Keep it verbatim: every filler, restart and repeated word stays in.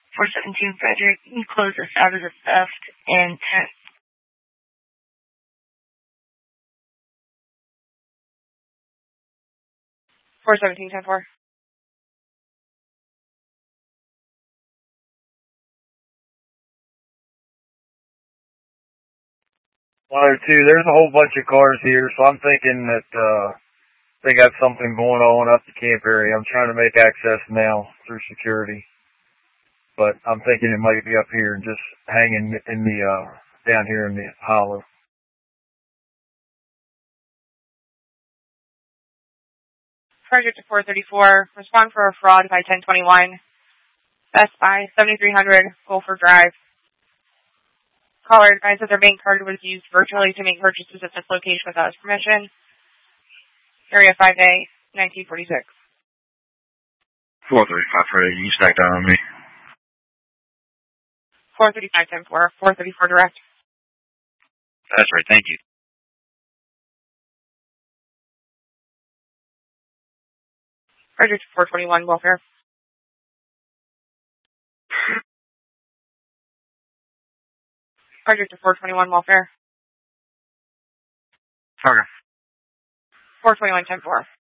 four seventeen Frederick, you close us out of the theft and ten. four seventeen, ten four. one oh two, there's a whole bunch of cars here, so I'm thinking that uh, they got something going on up the camp area. I'm trying to make access now through security. But I'm thinking it might be up here and just hanging in the, uh, down here in the hollow. Project to four thirty-four, respond for a fraud by ten twenty-one. Best Buy, seventy-three hundred, Gopher Drive. Caller advised that their bank card was used virtually to make purchases at this location without his permission. Area five A, nineteen forty-six. four thirty-five, Freddy, you can stack down on me. four thirty-five, ten four, four thirty-four direct. That's right, thank you. Project four twenty-one, welfare. Project four twenty-one, welfare. Okay. four twenty-one, ten four.